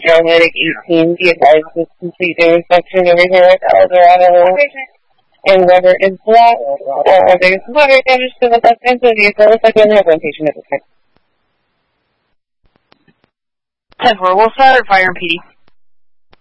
paramedic 18 be advised to complete their inspection over here at Eldorado. And whether it's flat or there's moderate damage to the left end of the vehicle, looks like we only have one patient at the time. 10-4, we'll start fire and PD.